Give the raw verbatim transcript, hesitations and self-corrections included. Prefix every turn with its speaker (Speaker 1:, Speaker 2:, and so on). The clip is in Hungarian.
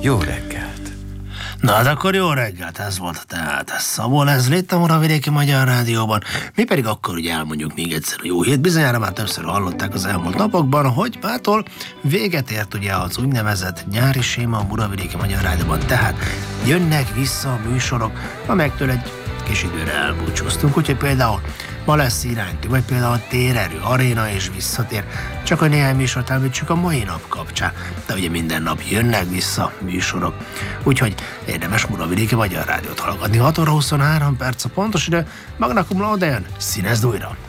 Speaker 1: Jó reggelt!
Speaker 2: Na, hát akkor jó reggelt, ez volt tehát ez Szabó Lezli itt a Moravidéki Magyar Rádióban. Mi pedig akkor ugye elmondjuk még egyszer a jó hírt. Bizonyára már többször hallották az elmúlt napokban, hogy mától véget ért ugye az úgynevezett nyári séma a Moravidéki Magyar Rádióban. Tehát jönnek vissza a műsorok, amelyektől egy kis időre elbúcsúztunk. Úgyhogy például ma lesz iránytű, vagy például térerő, aréna és visszatér. Csak a néhány műsort említsük a mai nap kapcsán. De ugye minden nap jönnek vissza műsorok. Úgyhogy érdemes Moravidéki Magyar Rádiót hallgatni. hat óra huszonhárom perc a pontos idő. Magna Cum Laude, színezd újra!